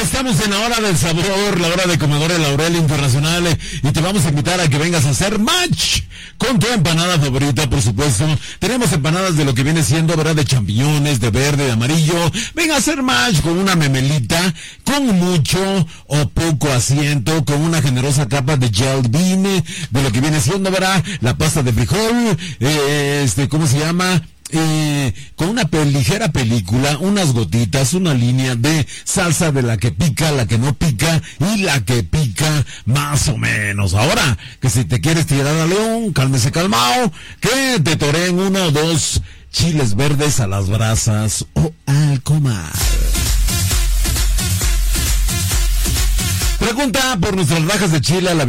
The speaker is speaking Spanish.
Estamos en la hora del sabor, la hora de Comedores Laurel Internacional, y te vamos a invitar a que vengas a hacer match con tu empanada favorita, por supuesto. Tenemos empanadas de lo que viene siendo, ¿verdad? De champiñones, de verde, de amarillo. Ven a hacer match con una memelita, con mucho o poco asiento, con una generosa capa de gel bean, de lo que viene siendo, ¿verdad? La pasta de frijol, ¿cómo se llama? Con una ligera película, unas gotitas, una línea de salsa de la que pica, la que no pica y la que pica más o menos. Ahora, que si te quieres tirar a león, cálmese calmao, que te toreen 1 o 2 chiles verdes a las brasas o al comal. Pregunta por nuestras rajas de chile a la